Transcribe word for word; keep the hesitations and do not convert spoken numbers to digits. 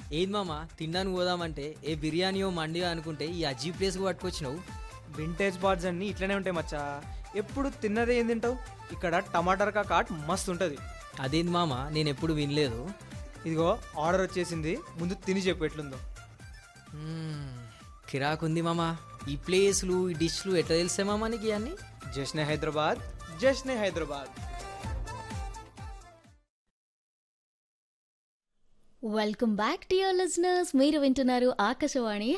ఏది మామ తినడానికి పోదామంటే ఏ బిర్యానీయో మండియో అనుకుంటే ఈ అజీ ప్లేస్కి పట్టుకొచ్చినావు. వింటేజ్ బార్డ్స్ అన్నీ ఇట్లనే ఉంటాయి మచ్చా. ఎప్పుడు తిన్నదే ఏం తింటావు? ఇక్కడ టమాటర్ కాట్ మస్తు ఉంటుంది. అదేంది మామ నేను ఎప్పుడు వినలేదు. ఇదిగో ఆర్డర్ వచ్చేసింది, ముందు తిని చెప్పు ఎట్లుందో. మ్మ్, కిరాకుంది మామ. ఈ ప్లేస్లు ఈ డిష్లు ఎట్లా తెలిసే మామ నీకు ఇవన్నీ? జశ్నే Hyderabad, జశ్నే Hyderabad. Welcome back to your listeners. మీరు వింటున్నారు ఆకాశవాణి